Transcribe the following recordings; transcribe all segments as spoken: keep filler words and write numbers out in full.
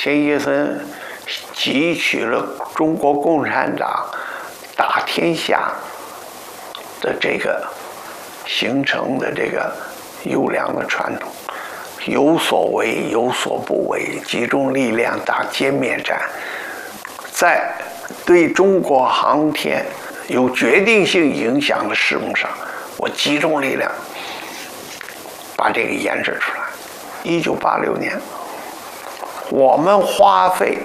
钱学森汲取了中国共产党打天下的这个形成的这个优良的传统，有所为有所不为，集中力量打歼灭战，在对中国航天有决定性影响的事务上，我集中力量把这个研制出来。一九八六年，我们花费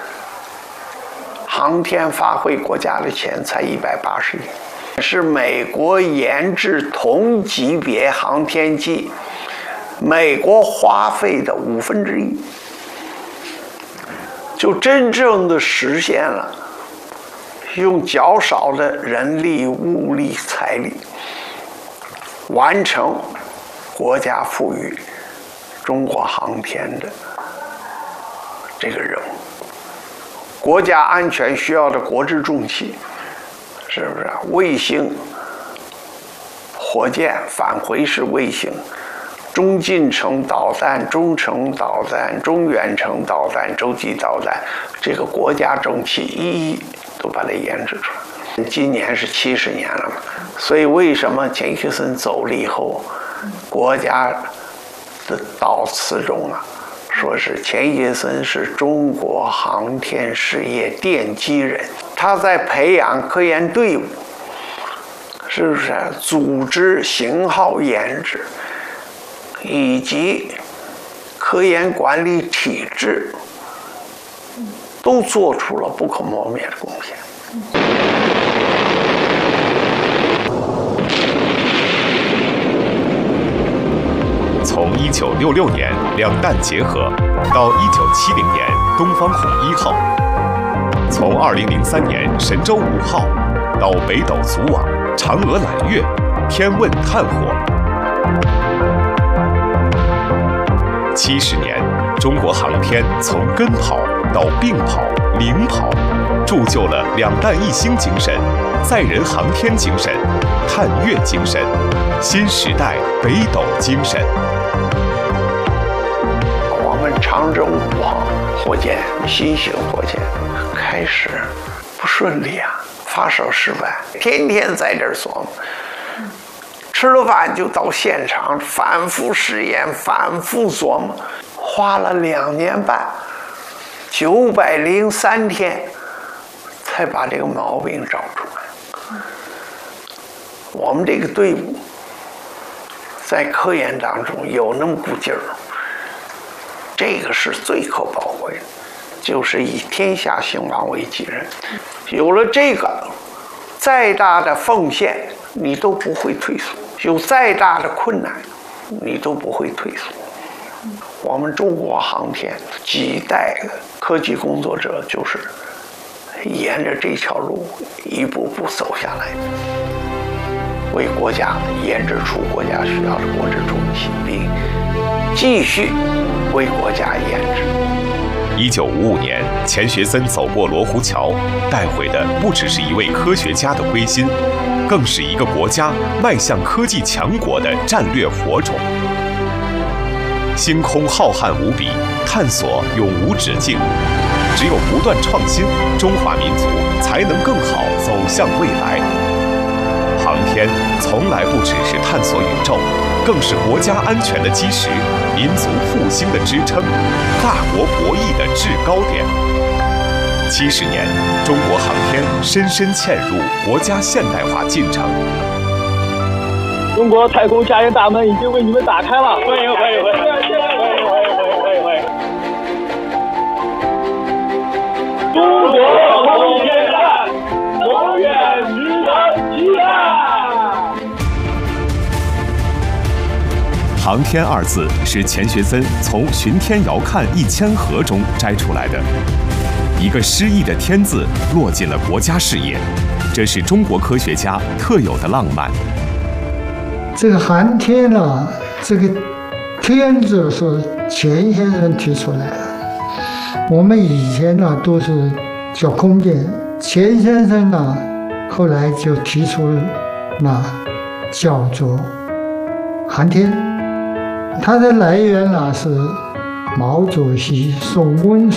航天发挥国家的钱才一百八十亿，是美国研制同级别航天器，美国花费的五分之一，就真正的实现了用较少的人力、物力、财力完成国家赋予中国航天的这个任务。国家安全需要的国之重器，是不是？卫星、火箭、返回式卫星、中近程导弹、中程导弹、中远程导弹、洲际导弹，这个国家重器一一都把它研制出来。今年是七十年了嘛，所以为什么钱学森走了以后，国家的悼词中啊，说是钱学森是中国航天事业奠基人，他在培养科研队伍，是不是组织型号研制以及科研管理体制，都做出了不可磨灭的贡献。 从一九六六年两弹结合到一九七零年东方红一号，从二零零三年神舟五号到北斗组网、嫦娥揽月、天问探火，七十年，中国航天从跟跑到并跑、领跑，铸就了两弹一星精神、载人航天精神、探月精神、新时代北斗精神。 我们长征五号火箭新型火箭开始不顺利啊，发射失败，天天在这儿琢磨，吃了饭就到现场反复试验，反复琢磨，花了两年半，九百零三天，才把这个毛病找出来。我们这个队伍在科研当中有那么股劲儿，这个是最可宝贵的，就是以天下兴亡为己任。有了这个，再大的奉献你都不会退缩，有再大的困难你都不会退缩。我们中国航天几代科技工作者就是沿着这条路一步步走下来的，为国家研制出国家需要的国之重器，并继续为国家研制。 一九五五年，钱学森走过罗湖桥，带回的不只是一位科学家的归心，更是一个国家迈向科技强国的战略火种。星空浩瀚无比，探索永无止境。只有不断创新，中华民族才能更好走向未来。航天从来不只是探索宇宙，更是国家安全的基石，民族复兴的支撑，大国博弈的制高点。七十年，中国航天深深嵌入国家现代化进程。 中国太空家园大门已经为你们打开了，欢迎欢迎欢迎！谢谢欢迎欢迎欢迎欢迎欢迎！中国空间站永远值得期待。 航天二字是钱学森从《巡天遥看一千河》中摘出来的，一个诗意的天字落进了国家视野，这是中国科学家特有的浪漫。 这个航天呢，这个天字是钱先生提出来的。我们以前呢都是叫空间，钱先生呢后来就提出了叫做航天。它的来源呢是毛主席送温